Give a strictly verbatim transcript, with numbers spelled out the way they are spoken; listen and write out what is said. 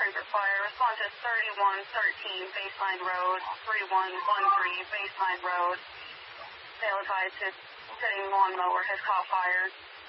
for fire. Respond to thirty-one thirteen Baseline Road, three one one three Baseline Road. They advised his sitting lawnmower has caught fire.